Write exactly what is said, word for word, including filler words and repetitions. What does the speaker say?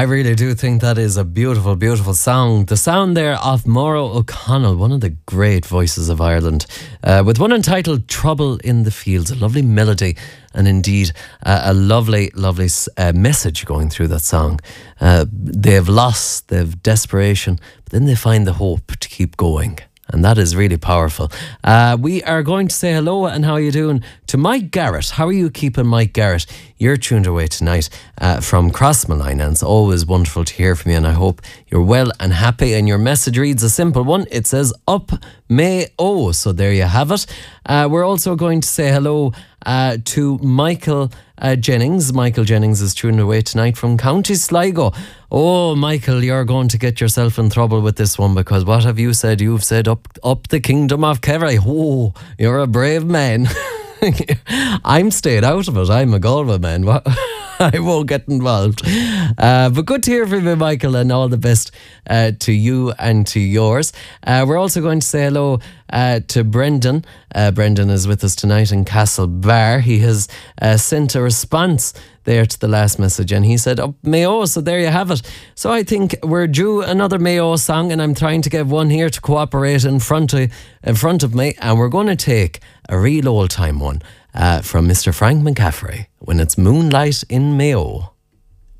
really do think that is a beautiful, beautiful song. The sound there of Mauro O'Connell, one of the great voices of Ireland, uh, with one entitled Trouble in the Fields, a lovely melody and indeed uh, a lovely, lovely uh, message going through that song. Uh, they've lost, they've desperation, but then they find the hope to keep going. And that is really powerful. Uh, we are going to say hello and how are you doing to Mike Garrett. How are you keeping, Mike Garrett? You're tuned away tonight uh, from Crossmolina, and it's always wonderful to hear from you, and I hope you're well and happy. And your message reads a simple one. It says, up may oh. So there you have it. Uh, we're also going to say hello uh, to Michael Uh, Jennings. Michael Jennings is tuned away tonight from County Sligo. Oh, Michael, you're going to get yourself in trouble with this one, because what have you said? You've said up up the kingdom of Kerry. Oh, you're a brave man. I'm staying out of it. I'm a Galway man. What? I won't get involved. Uh, but good to hear from you, Michael, and all the best uh, to you and to yours. Uh, we're also going to say hello uh, to Brendan. Uh, Brendan is with us tonight in Castlebar. He has uh, sent a response there to the last message, and he said, oh, Mayo, so there you have it. So I think we're due another Mayo song, and I'm trying to get one here to cooperate in front of, in front of me, and we're going to take a real old time one uh, from Mister Frank McCaffrey, When It's Moonlight in Mayo.